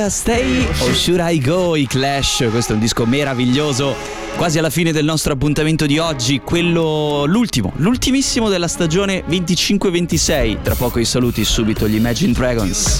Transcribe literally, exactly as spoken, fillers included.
Stay or Should I Go, i Clash. Questo è un disco meraviglioso, quasi alla fine del nostro appuntamento di oggi, quello l'ultimo, l'ultimissimo della stagione venticinque ventisei. Tra poco i saluti, subito gli Imagine Dragons.